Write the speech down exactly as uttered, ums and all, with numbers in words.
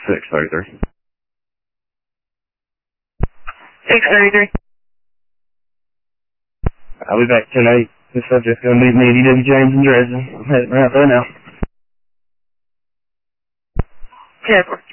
six thirty-three. six thirty-three. I'll be back ten eight. The subject's going to meet me at E W James in Dresden. I'm heading right there now. ten four.